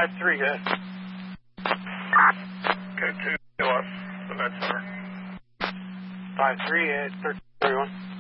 5-3, good. Okay, 2 left, the med center. 5-3 at 1331.